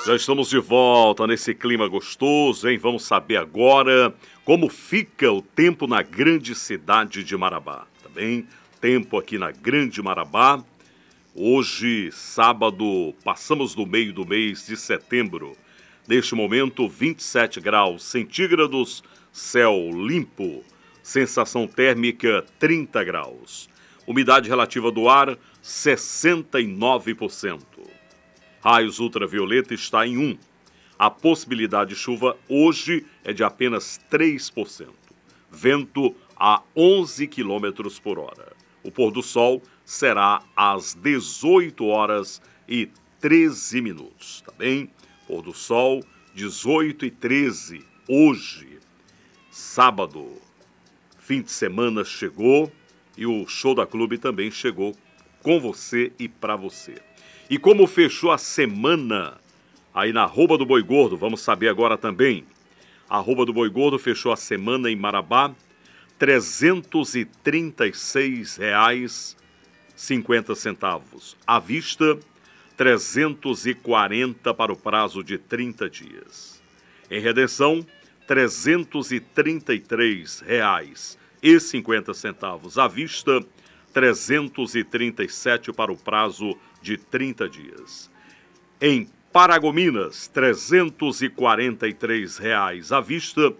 Já estamos de volta nesse clima gostoso, hein? Vamos saber agora como fica o tempo na grande cidade de Marabá. Tá bem? Tempo aqui na Grande Marabá. Hoje, sábado, passamos do meio do mês de setembro. Neste momento, 27 graus centígrados, céu limpo. Sensação térmica, 30 graus. Umidade relativa do ar, 69%. Raios ultravioleta está em 1. A possibilidade de chuva hoje é de apenas 3%. Vento a 11 km por hora. O pôr do sol será às 18 horas e 13 minutos. Tá bem? Pôr do sol, 18 e 13. Hoje, sábado. Fim de semana chegou e o Show da Clube também chegou com você e para você. E como fechou a semana aí na Arroba do Boi Gordo, vamos saber agora também. A Arroba do Boi Gordo fechou a semana em Marabá, R$ 336,50. À vista, 340 para o prazo de 30 dias. Em Redenção, R$ 333,50. À vista, 337 para o prazo de 30 dias. Em Paragominas, R$ 343 à vista,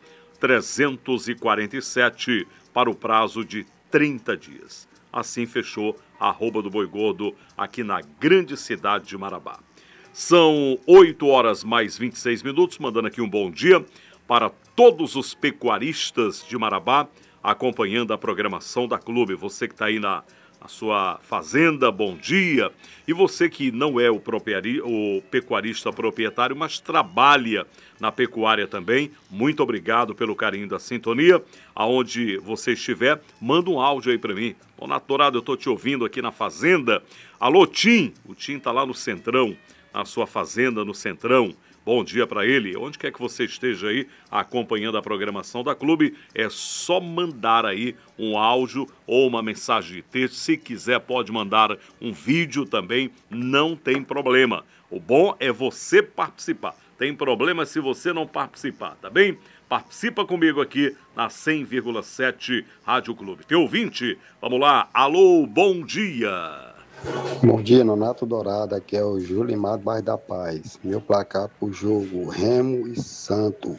347 para o prazo de 30 dias. Assim fechou a Arroba do Boi Gordo aqui na grande cidade de Marabá. São 8 horas mais 26 minutos, mandando aqui um bom dia para todos os pecuaristas de Marabá, acompanhando a programação da Clube. Você que está aí na sua fazenda, bom dia. E você que não é o pecuarista proprietário, mas trabalha na pecuária também, muito obrigado pelo carinho da sintonia. Aonde você estiver, manda um áudio aí para mim. Ô, Naturado, eu estou te ouvindo aqui na fazenda. Alô, Tim. O Tim está lá no Centrão, na sua fazenda no Centrão. Bom dia para ele. Onde quer que você esteja aí acompanhando a programação da Clube, é só mandar aí um áudio ou uma mensagem de texto. Se quiser, pode mandar um vídeo também, não tem problema. O bom é você participar. Tem problema se você não participar, tá bem? Participa comigo aqui na 100,7 Rádio Clube. Teu ouvinte, vamos lá. Alô, bom dia. Bom dia, Nonato Dourado, aqui é o Julimar do Bairro da Paz. Meu placar pro jogo Remo e Santo,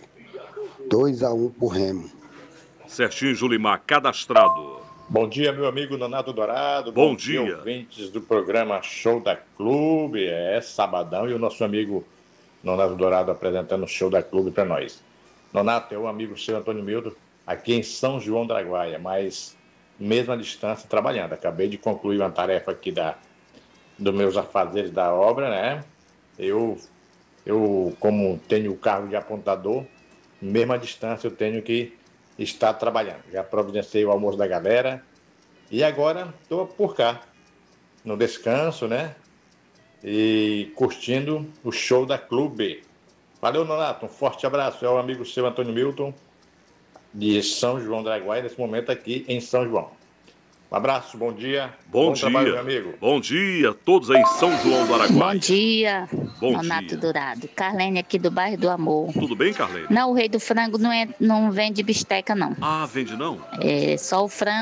2-1 pro Remo. Certinho, Julimar, cadastrado. Bom dia, meu amigo Nonato Dourado. Bom dia. Ouvintes do programa Show da Clube. É sabadão e o nosso amigo Nonato Dourado apresentando o Show da Clube para nós. Nonato, é o amigo seu Antônio Milton, aqui em São João da Araguaia, mas mesma distância trabalhando. Acabei de concluir uma tarefa aqui dos meus afazeres da obra, né? Eu como tenho o carro de apontador, mesma distância eu tenho que estar trabalhando. Já providenciei o almoço da galera e agora estou por cá, no descanso, né? E curtindo o Show da Clube. Valeu, Nonato. Um forte abraço. É o amigo seu Antônio Milton, de São João da Araguaia, nesse momento aqui em São João. Um abraço, bom dia. Bom dia. Trabalho, meu amigo. Bom dia, todos aí em São João do Araguaia. Bom dia, Bom Nonato dia. Dourado. Carlene aqui do bairro do Amor. Tudo bem, Carlene? Não, o Rei do Frango não vende bisteca, não. Ah, vende não? É só o frango.